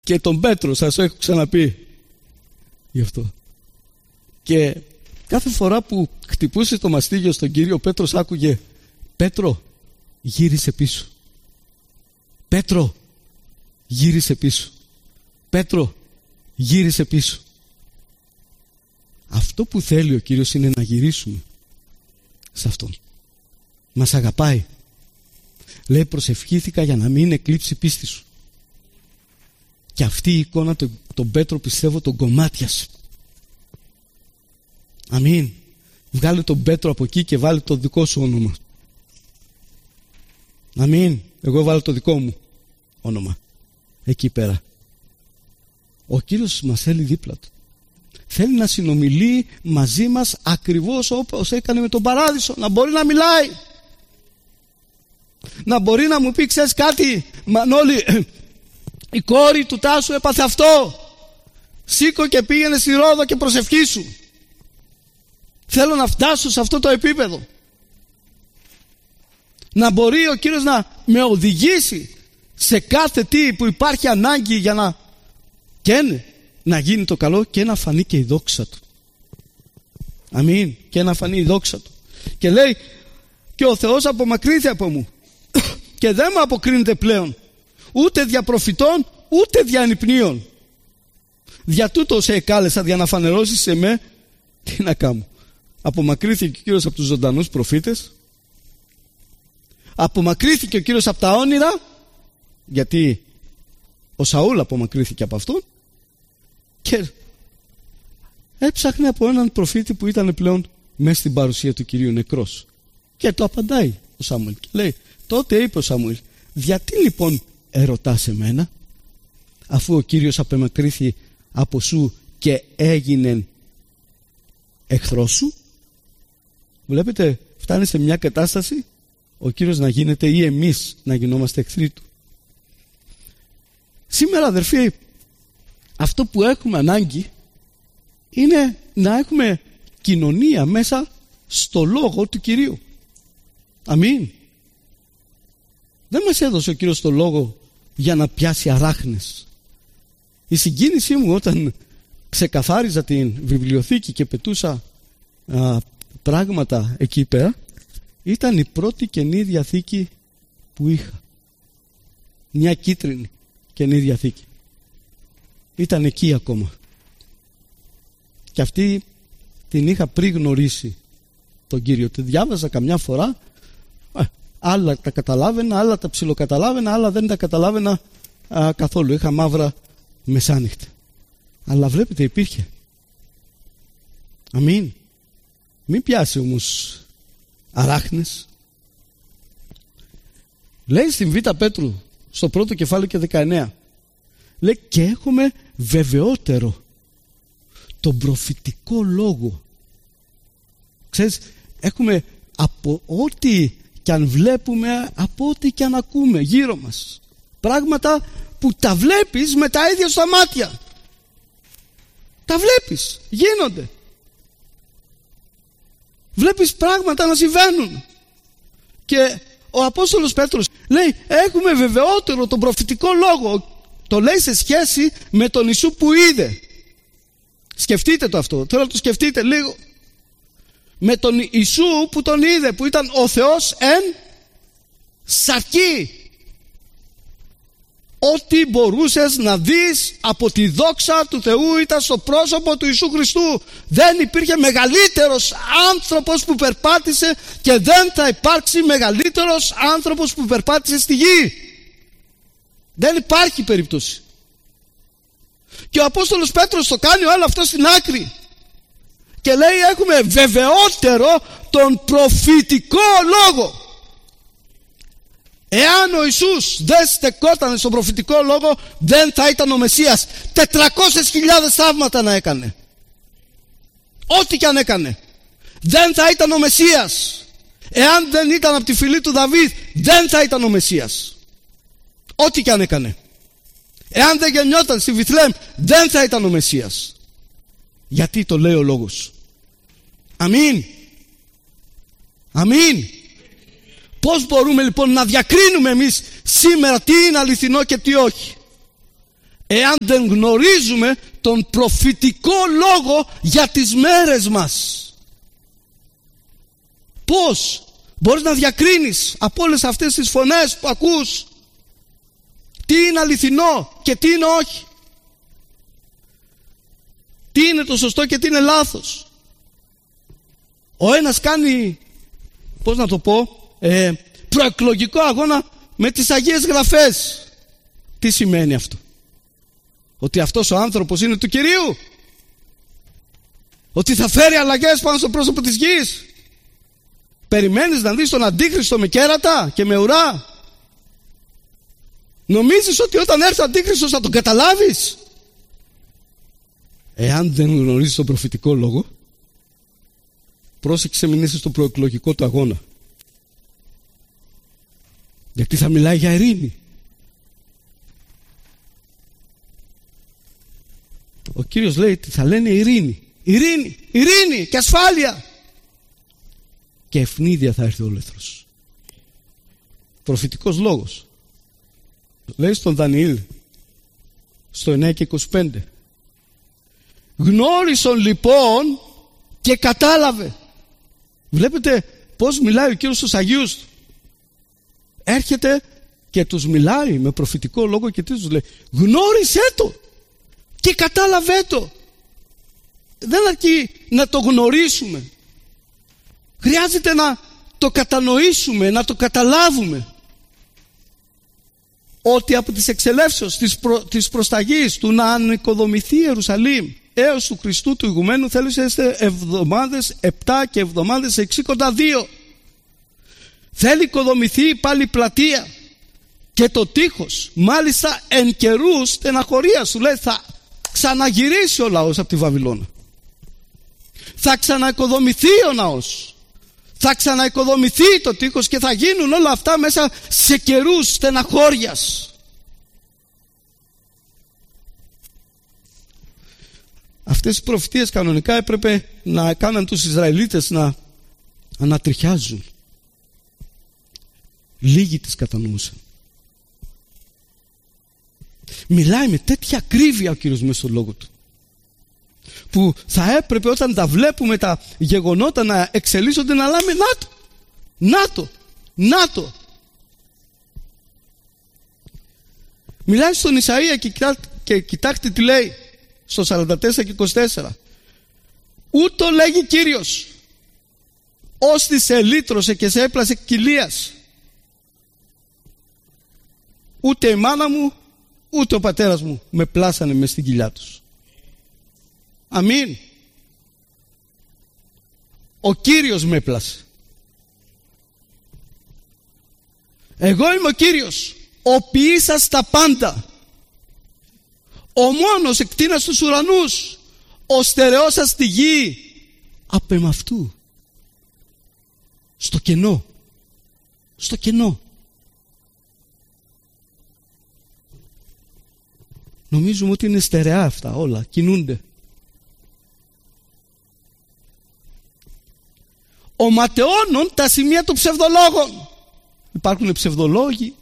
και τον Πέτρο, σας έχω ξαναπεί γι' αυτό. Και κάθε φορά που χτυπούσε το μαστίγιο στον Κύριο, ο Πέτρος άκουγε: Πέτρο, γύρισε πίσω. Πέτρο, γύρισε πίσω. Πέτρο, γύρισε πίσω. Αυτό που θέλει ο Κύριος είναι να γυρίσουμε σε Αυτόν. Μας αγαπάει. Λέει: προσευχήθηκα για να μην εκλείψει η πίστη σου. Και αυτή η εικόνα τον Πέτρο, πιστεύω, τον κομμάτιασε. Αμήν. Βγάλε τον Πέτρο από εκεί και βάλε το δικό σου όνομα. Αμήν. Εγώ βάλω το δικό μου όνομα εκεί πέρα. Ο Κύριος μας θέλει δίπλα του. Θέλει να συνομιλεί μαζί μας ακριβώς όπως έκανε με τον Παράδεισο. Να μπορεί να μιλάει. Να μπορεί να μου πει: ξέρεις κάτι, Μανώλη, η κόρη του Τάσου έπαθε αυτό. Σήκω και πήγαινε στη Ρόδο και προσευχήσου. Θέλω να φτάσω σε αυτό το επίπεδο. Να μπορεί ο Κύριος να με οδηγήσει σε κάθε τι που υπάρχει ανάγκη για να να γίνει το καλό και να φανεί και η δόξα του. Αμήν. Και να φανεί η δόξα του. Και λέει: και ο Θεός απομακρύνθη από μου και δεν μου αποκρίνεται πλέον ούτε δια προφητών ούτε δια ανυπνίων. Δια τούτο σε εκάλεσα, για να φανερώσεις σε με. Τι να κάνω? Απομακρύνθηκε ο Κύριος από τους ζωντανούς προφήτες. Απομακρύνθηκε ο Κύριος από τα όνειρα, γιατί ο Σαούλ απομακρύνθηκε από αυτόν, και έψαχνε από έναν προφήτη που ήταν πλέον μέσα στην παρουσία του Κυρίου νεκρός. Και το απαντάει ο Σαμουήλ και λέει: τότε είπε ο Σαμουήλ: γιατί λοιπόν ερωτάς εμένα, αφού ο Κύριος απομακρύνθη από σου και έγινε εχθρός σου? Βλέπετε, φτάνει σε μια κατάσταση ο Κύριος να γίνεται ή εμείς να γινόμαστε εχθροί του. Σήμερα, αδερφοί, αυτό που έχουμε ανάγκη είναι να έχουμε κοινωνία μέσα στο λόγο του Κυρίου. Αμήν. Δεν μας έδωσε ο Κύριος το λόγο για να πιάσει αράχνες. Η συγκίνησή μου όταν ξεκαθάριζα την βιβλιοθήκη και πετούσα πράγματα εκεί πέρα, ήταν η πρώτη Καινή Διαθήκη που είχα. Μια κίτρινη Καινή Διαθήκη. Ήταν εκεί ακόμα. Και αυτή την είχα πριν γνωρίσει τον Κύριο. Τη διάβαζα καμιά φορά, άλλα τα καταλάβαινα, άλλα τα ψιλοκαταλάβαινα, άλλα δεν τα καταλάβαινα καθόλου. Είχα μαύρα μεσάνυχτα. Αλλά βλέπετε, υπήρχε. Αμήν. Μην πιάσει όμως αράχνες. Λέει στην Β' Πέτρου στο πρώτο κεφάλαιο και 19, λέει: και έχουμε βεβαιότερο τον προφητικό λόγο. Ξέρεις, έχουμε από ό,τι και αν βλέπουμε, από ό,τι και αν ακούμε γύρω μας, πράγματα που τα βλέπεις με τα ίδια στα μάτια. Τα βλέπεις, γίνονται. Βλέπεις πράγματα να συμβαίνουν. Και ο Απόστολος Πέτρος λέει: έχουμε βεβαιότερο τον προφητικό λόγο. Το λέει σε σχέση με τον Ιησού που είδε. Σκεφτείτε το αυτό. Θέλω να το σκεφτείτε λίγο. Με τον Ιησού που τον είδε, που ήταν ο Θεός εν σαρκή. Ό,τι μπορούσες να δεις από τη δόξα του Θεού ήταν στο πρόσωπο του Ιησού Χριστού. Δεν υπήρχε μεγαλύτερος άνθρωπος που περπάτησε και δεν θα υπάρξει μεγαλύτερος άνθρωπος που περπάτησε στη γη. Δεν υπάρχει περίπτωση. Και ο Απόστολος Πέτρος το κάνει όλο αυτό στην άκρη και λέει: έχουμε βεβαιότερο τον προφητικό λόγο. Εάν ο Ιησούς δεν στεκόταν στον προφητικό λόγο, δεν θα ήταν ο Μεσσίας. 400.000 θαύματα να έκανε, ό,τι και αν έκανε, δεν θα ήταν ο Μεσσίας. Εάν δεν ήταν από τη φυλή του Δαβίδ, δεν θα ήταν ο Μεσσίας, ό,τι και αν έκανε. Εάν δεν γεννιόταν στη Βιθλεέμ, δεν θα ήταν ο Μεσσίας. Γιατί το λέει ο λόγος. Αμήν. Αμήν. Πώς μπορούμε λοιπόν να διακρίνουμε εμείς σήμερα τι είναι αληθινό και τι όχι? εάν δεν γνωρίζουμε τον προφητικό λόγο για τις μέρες μας. Πώς μπορείς να διακρίνεις από όλες αυτές τις φωνές που ακούς τι είναι αληθινό και τι είναι όχι, τι είναι το σωστό και τι είναι λάθος? Ο ένας κάνει, πώς να το πω, προεκλογικό αγώνα με τις Αγίες Γραφές. Τι σημαίνει αυτό? Ότι αυτός ο άνθρωπος είναι του Κυρίου? Ότι θα φέρει αλλαγές πάνω στο πρόσωπο της γης? Περιμένεις να δεις τον Αντίχριστο με κέρατα και με ουρά? Νομίζεις ότι όταν έρθει ο Αντίχριστος θα τον καταλάβεις? Εάν δεν γνωρίζεις τον προφητικό λόγο, πρόσεξε μην είσαι στο προεκλογικό του αγώνα. Γιατί θα μιλάει για ειρήνη. Ο Κύριος λέει ότι θα λένε ειρήνη, ειρήνη, ειρήνη και ασφάλεια. Και ευνίδια θα έρθει ο όλεθρος. Προφητικός λόγος. Λέει στον Δανιήλ στο 9 και 25. Γνώρισον λοιπόν και κατάλαβε. Βλέπετε πως μιλάει ο Κύριος στους Αγίους του? Έρχεται και τους μιλάει με προφητικό λόγο και τι τους λέει? Γνώρισέ το και κατάλαβέ το. Δεν αρκεί να το γνωρίσουμε, χρειάζεται να το κατανοήσουμε, να το καταλάβουμε. Ότι από τις εξελεύσεως της προσταγής του να ανοικοδομηθεί η Ιερουσαλήμ έως του Χριστού του ηγουμένου θέλησε εβδομάδες 7 και εβδομάδες 6,2. Θέλει οικοδομηθεί πάλι πλατεία και το τείχος, μάλιστα εν καιρούς στεναχωρίας. Σου λέει θα ξαναγυρίσει ο λαός από τη Βαβυλώνα, θα ξαναοικοδομηθεί ο ναός, θα ξαναοικοδομηθεί το τείχος και θα γίνουν όλα αυτά μέσα σε καιρούς στεναχώριας. Αυτές οι προφητείες κανονικά έπρεπε να κάνουν τους Ισραηλίτες να ανατριχιάζουν. Λίγοι τις κατανοούσαν. Μιλάει με τέτοια ακρίβεια ο Κύριος μέσα στο λόγο του, που θα έπρεπε όταν τα βλέπουμε τα γεγονότα να εξελίσσονται να λέμε να το. Μιλάει στον Ισαΐα και κοιτάξτε τι λέει στο 44 και 24. Ούτω λέγει Κύριος, ώστι σε ελύτρωσε και σε έπλασε κοιλίας. Ούτε η μάνα μου ούτε ο πατέρας μου με πλάσανε μες στην κοιλιά τους. Αμήν. Ο Κύριος με έπλασε. Εγώ είμαι ο Κύριος, ο ποιήσας τα πάντα, ο μόνος εκτείνας τους ουρανούς, ο στερεώσας στη γη απ' εμαυτού. Στο κενό. Νομίζουμε ότι είναι στερεά αυτά όλα, κινούνται. Ο ματαιώνων τα σημεία των ψευδολόγων. Υπάρχουν ψευδολόγοι.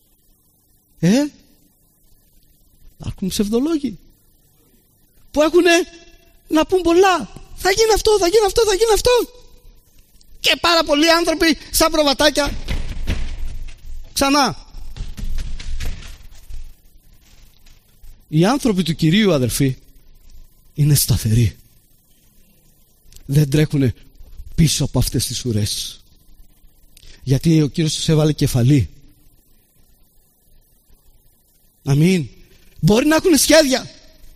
Υπάρχουν ψευδολόγοι που έχουν να πούν πολλά. Θα γίνει αυτό, θα γίνει αυτό, θα γίνει αυτό. Και πάρα πολλοί άνθρωποι σαν προβατάκια ξανά. Οι άνθρωποι του Κυρίου, αδερφοί, είναι σταθεροί. Δεν τρέχουν πίσω από αυτές τις ουρές. Γιατί ο Κύριος τους έβαλε κεφαλή. Αμήν. Μπορεί να έχουν σχέδια.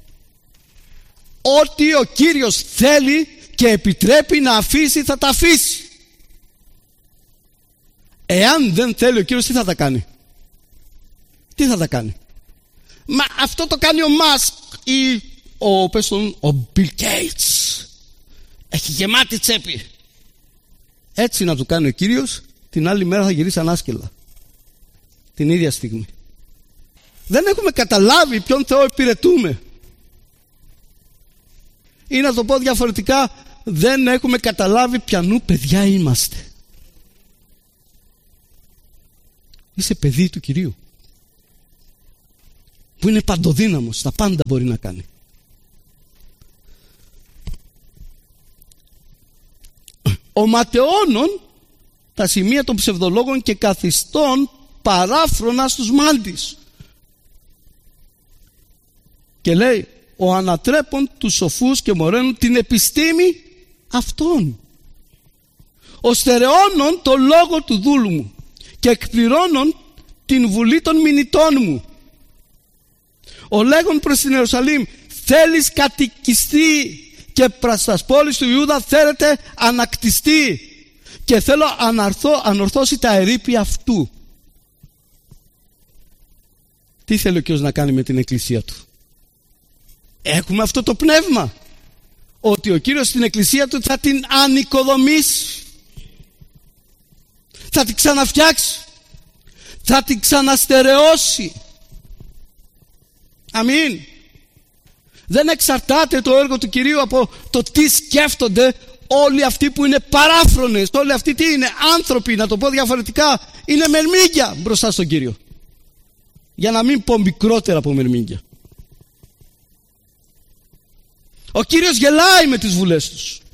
Ό,τι ο Κύριος θέλει και επιτρέπει να αφήσει, θα τα αφήσει. Εάν δεν θέλει ο Κύριος, τι θα τα κάνει? Μα αυτό το κάνει ο Μάσκ ή ο Bill Gates. Έχει γεμάτη τσέπη. Έτσι να του κάνει ο Κύριος, την άλλη μέρα θα γυρίσει ανάσκελα. Την ίδια στιγμή. Δεν έχουμε καταλάβει ποιον Θεό υπηρετούμε. Ή να το πω διαφορετικά, δεν έχουμε καταλάβει ποιανού παιδιά είμαστε. Είσαι παιδί του Κυρίου. που είναι παντοδύναμος, τα πάντα μπορεί να κάνει. Ο ματαιώνων τα σημεία των ψευδολόγων και καθιστών παράφρονα στους μάντης. Και λέει, ο ανατρέπων τους σοφούς και μοραίνουν την επιστήμη αυτών. Ο στερεώνων το λόγο του δούλου μου και εκπληρώνων την βουλή των μηνυτών μου. Ο λέγον προς την Ιερουσαλήμ, θέλεις κατοικιστεί και πραστας πόλης του Ιούδα θέλετε ανακτιστεί και θέλω ανορθώσει τα ερείπια αυτού. Τι θέλει ο Κύριος να κάνει με την εκκλησία του? Έχουμε αυτό το πνεύμα, ότι ο Κύριος στην εκκλησία του θα την ανοικοδομήσει, θα την ξαναφτιάξει, θα την ξαναστερεώσει. Αμήν. Δεν εξαρτάται το έργο του Κυρίου από το τι σκέφτονται όλοι αυτοί που είναι παράφρονες. Όλοι αυτοί τι είναι? Άνθρωποι, να το πω διαφορετικά, είναι μερμήγκια μπροστά στον Κύριο. Για να μην πω μικρότερα από μερμήγκια. Ο Κύριος γελάει με τις βουλές τους.